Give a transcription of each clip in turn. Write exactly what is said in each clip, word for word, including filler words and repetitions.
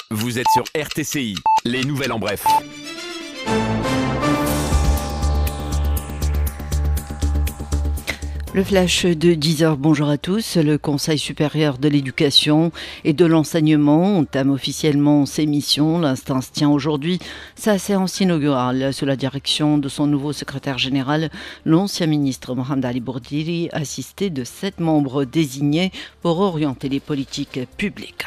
Vous êtes sur R T C I, les nouvelles en bref. Le flash de dix heures, bonjour à tous. Le Conseil supérieur de l'éducation et de l'enseignement entame officiellement ses missions. L'instance tient aujourd'hui sa séance inaugurale sous la direction de son nouveau secrétaire général, l'ancien ministre Mohamed Ali Bourdiri, assisté de sept membres désignés pour orienter les politiques publiques.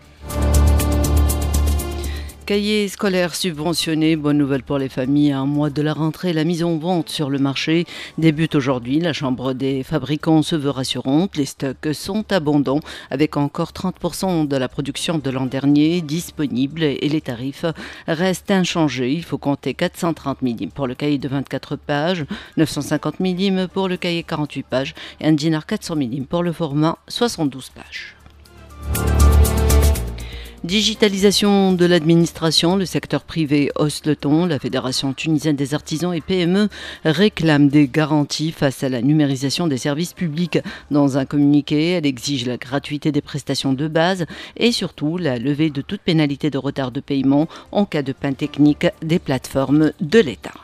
Cahiers scolaires subventionnés, bonne nouvelle pour les familles. À un mois de la rentrée, la mise en vente sur le marché débute aujourd'hui. La Chambre des fabricants se veut rassurante. Les stocks sont abondants, avec encore trente pour cent de la production de l'an dernier disponible et les tarifs restent inchangés. Il faut compter quatre cent trente millimètres pour le cahier de vingt-quatre pages, neuf cent cinquante millimètres pour le cahier quarante-huit pages et un dinar quatre cents millimètres pour le format soixante-douze pages. Digitalisation de l'administration, le secteur privé hausse le ton. La Fédération tunisienne des artisans et P M E réclame des garanties face à la numérisation des services publics. Dans un communiqué, elle exige la gratuité des prestations de base et surtout la levée de toute pénalité de retard de paiement en cas de panne technique des plateformes de l'État.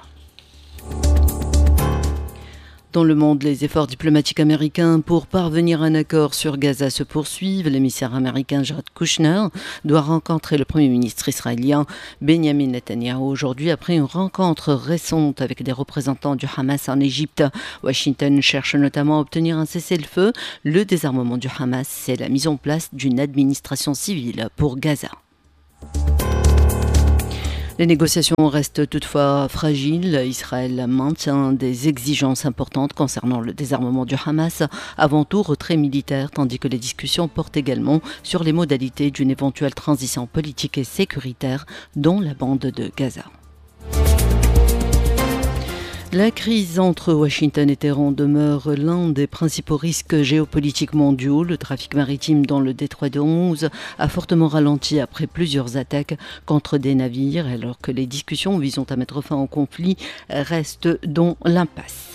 Dans le monde, les efforts diplomatiques américains pour parvenir à un accord sur Gaza se poursuivent. L'émissaire américain Jared Kushner doit rencontrer le Premier ministre israélien Benjamin Netanyahu aujourd'hui après une rencontre récente avec des représentants du Hamas en Égypte. Washington cherche notamment à obtenir un cessez-le-feu. Le désarmement du Hamas, c'est la mise en place d'une administration civile pour Gaza. Les négociations restent toutefois fragiles. Israël maintient des exigences importantes concernant le désarmement du Hamas, avant tout retrait militaire, tandis que les discussions portent également sur les modalités d'une éventuelle transition politique et sécuritaire dans la bande de Gaza. La crise entre Washington et Téhéran demeure l'un des principaux risques géopolitiques mondiaux. Le trafic maritime dans le détroit d'Ormuz a fortement ralenti après plusieurs attaques contre des navires, alors que les discussions visant à mettre fin au conflit restent dans l'impasse.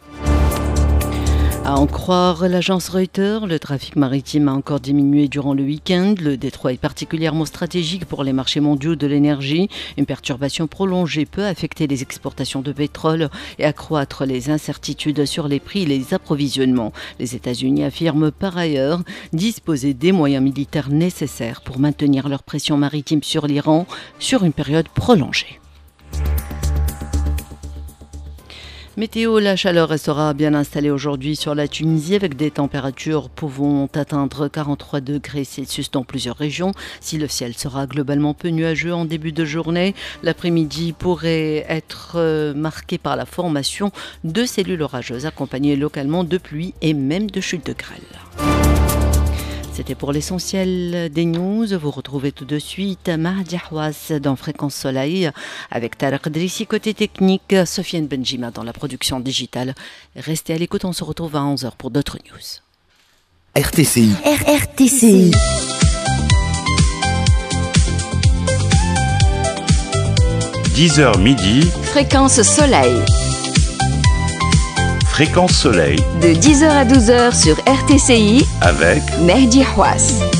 À en croire l'agence Reuters, le trafic maritime a encore diminué durant le week-end. Le détroit est particulièrement stratégique pour les marchés mondiaux de l'énergie. Une perturbation prolongée peut affecter les exportations de pétrole et accroître les incertitudes sur les prix et les approvisionnements. Les États-Unis affirment par ailleurs disposer des moyens militaires nécessaires pour maintenir leur pression maritime sur l'Iran sur une période prolongée. Météo, la chaleur restera bien installée aujourd'hui sur la Tunisie avec des températures pouvant atteindre quarante-trois degrés Celsius dans plusieurs régions. Si le ciel sera globalement peu nuageux en début de journée, l'après-midi pourrait être marqué par la formation de cellules orageuses accompagnées localement de pluie et même de chutes de grêle. C'était pour l'essentiel des news. Vous retrouvez tout de suite Mahdi Houas dans Fréquence Soleil avec Tarek Drissi côté technique, Sofiane Benjima dans la production digitale. Restez à l'écoute, on se retrouve à onze heures pour d'autres news. R T C I. R R T C I. dix heures midi. Fréquence Soleil. Fréquence Soleil. De dix heures à douze heures sur R T C I. Avec Mahdi Houas.